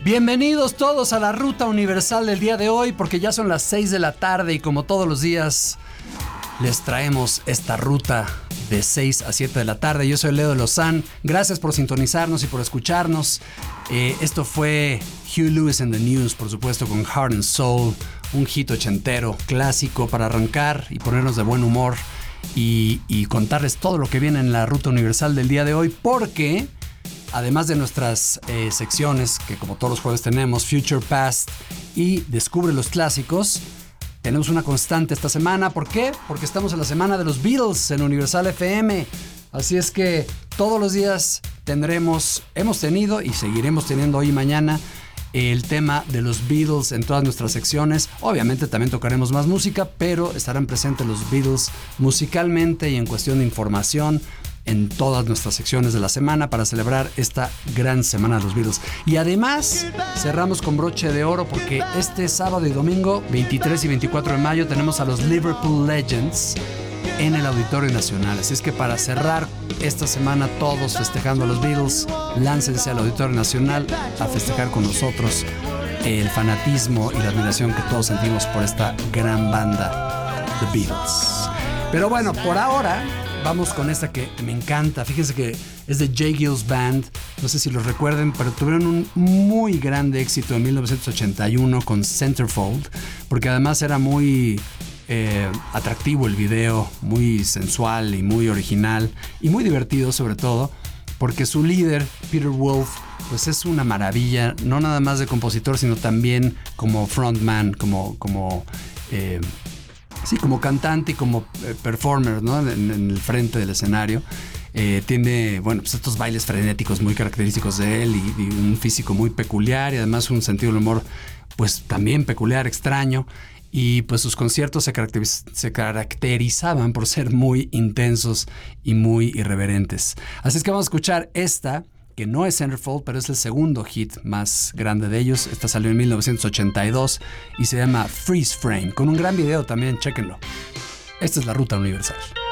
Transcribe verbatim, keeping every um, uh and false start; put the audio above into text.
Bienvenidos todos a la Ruta Universal del día de hoy, porque ya son las seis de la tarde y como todos los días les traemos esta ruta de seis a siete de la tarde. Yo soy Leo de Lozán, gracias por sintonizarnos y por escucharnos. Eh, esto fue Huey Lewis and the News, por supuesto, con Heart and Soul, un hit ochentero, clásico para arrancar y ponernos de buen humor y, y contarles todo lo que viene en la Ruta Universal del día de hoy, porque además de nuestras eh, secciones, que como todos los jueves tenemos, Future Past y Descubre los Clásicos, tenemos una constante esta semana. ¿Por qué? Porque estamos en la semana de los Beatles en Universal F M. Así es que todos los días tendremos, hemos tenido y seguiremos teniendo hoy y mañana el tema de los Beatles en todas nuestras secciones. Obviamente también tocaremos más música, pero estarán presentes los Beatles musicalmente y en cuestión de información en todas nuestras secciones de la semana para celebrar esta gran semana de los Beatles. Y además cerramos con broche de oro porque este sábado y domingo, veintitrés y veinticuatro de mayo, tenemos a los Liverpool Legends en el Auditorio Nacional. Así es que para cerrar esta semana todos festejando a los Beatles, láncense al Auditorio Nacional a festejar con nosotros el fanatismo y la admiración que todos sentimos por esta gran banda, The Beatles. Pero bueno, por ahora vamos con esta que me encanta. Fíjense que es de J. Geils Band. No sé si los recuerden, pero tuvieron un muy grande éxito en mil novecientos ochenta y uno con Centerfold, porque además era muy eh, atractivo el video, muy sensual y muy original y muy divertido sobre todo, porque su líder, Peter Wolf, pues es una maravilla, no nada más de compositor, sino también como frontman, como... como eh, Sí, como cantante y como eh, performer, ¿no? En, en el frente del escenario. Eh, tiene, bueno, pues estos bailes frenéticos muy característicos de él y, y un físico muy peculiar y además un sentido del humor, pues también peculiar, extraño. Y pues sus conciertos se, caracteriz- se caracterizaban por ser muy intensos y muy irreverentes. Así es que vamos a escuchar esta, que no es Centerfold, pero es el segundo hit más grande de ellos. Esta salió en mil novecientos ochenta y dos y se llama Freeze Frame, con un gran video también, chéquenlo. Esta es la Ruta Universal.